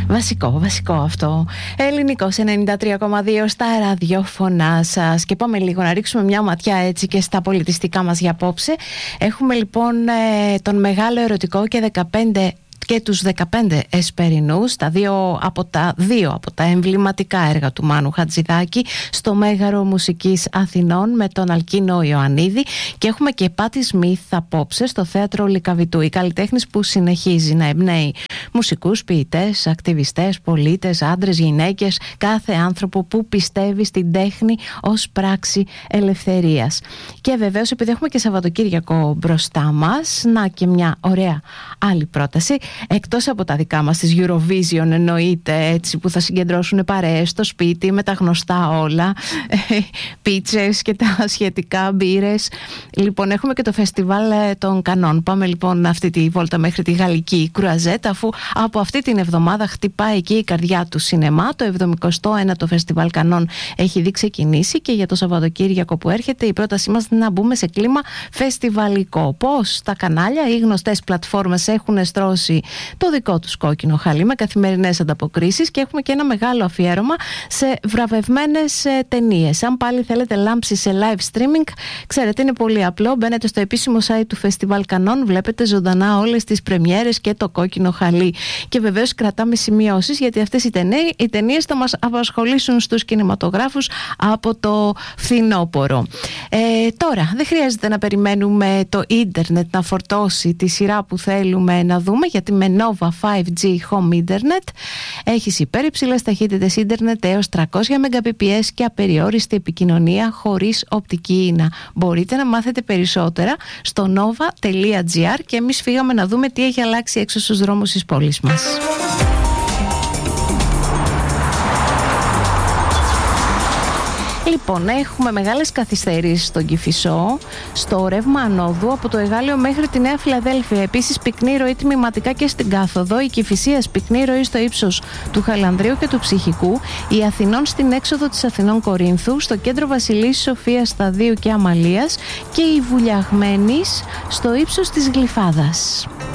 Βασικό αυτό. Ελληνικός 93,2 στα ραδιόφωνά σας. Και πάμε λίγο να ρίξουμε μια ματιά έτσι και στα πολιτιστικά μας για απόψε. Έχουμε λοιπόν τον Μεγάλο Ερωτικό και τους 15 Εσπερινούς, δύο από τα εμβληματικά έργα του Μάνου Χατζηδάκη στο Μέγαρο Μουσικής Αθηνών με τον Αλκίνο Ιωαννίδη, και έχουμε και Πάτη Σμιθ απόψε στο Θέατρο Λυκαβητού, η καλλιτέχνης που συνεχίζει να εμπνέει μουσικούς, ποιητές, ακτιβιστές, πολίτες, άντρες, γυναίκες, κάθε άνθρωπο που πιστεύει στην τέχνη ως πράξη ελευθερίας. Και βεβαίως, επειδή έχουμε και Σαββατοκύριακο μπροστά μας, να και μια ωραία άλλη πρόταση. Εκτός από τα δικά μας της Eurovision, εννοείται, έτσι, που θα συγκεντρώσουν παρέες στο σπίτι με τα γνωστά όλα, πίτσες και τα σχετικά, μπύρες. Λοιπόν, έχουμε και το φεστιβάλ των Κανών. Πάμε λοιπόν αυτή τη βόλτα μέχρι τη Γαλλική Κρουαζέτ, αφού από αυτή την εβδομάδα χτυπάει εκεί η καρδιά του σινεμά. Το 71ο Φεστιβάλ Κανών έχει ήδη ξεκινήσει, και για το Σαββατοκύριακο που έρχεται η πρότασή μας είναι να μπούμε σε κλίμα φεστιβαλικό. Πώς τα κανάλια, οι γνωστές πλατφόρμες έχουν στρώσει το δικό τους κόκκινο χαλί με καθημερινές ανταποκρίσεις, και έχουμε και ένα μεγάλο αφιέρωμα σε βραβευμένες ταινίες. Αν πάλι θέλετε λάμψη σε live streaming, ξέρετε, είναι πολύ απλό. Μπαίνετε στο επίσημο site του Φεστιβάλ Κανών, βλέπετε ζωντανά όλες τις πρεμιέρες και το κόκκινο χαλί. Και βεβαίως κρατάμε σημειώσεις, γιατί αυτές οι ταινίες θα μας απασχολήσουν στους κινηματογράφους από το φθινόπωρο. Τώρα, δεν χρειάζεται να περιμένουμε το ίντερνετ να φορτώσει τη σειρά που θέλουμε να δούμε, γιατί με Nova 5G Home Internet έχεις υπερυψηλές ταχύτητες ίντερνετ έως 300 Mbps και απεριόριστη επικοινωνία χωρίς οπτική ίνα. Μπορείτε να μάθετε περισσότερα στο nova.gr, και εμείς φύγαμε να δούμε τι έχει αλλάξει έξω στους δρόμους της πόλης μας. Λοιπόν, έχουμε μεγάλες καθυστερήσεις στον Κηφισό, στο ρεύμα ανόδου από το Εγάλεο μέχρι τη Νέα Φιλαδέλφια. Επίσης, πυκνή ροή τμηματικά και στην Κάθοδο. Η Κηφισίας, πυκνή ροή στο ύψος του Χαλανδρίου και του Ψυχικού. Η Αθηνών στην έξοδο της Αθηνών Κορίνθου. Στο κέντρο Βασιλής Σοφίας, Σταδίου και Αμαλίας. Και η Βουλιαγμένης στο ύψος της Γλυφάδας.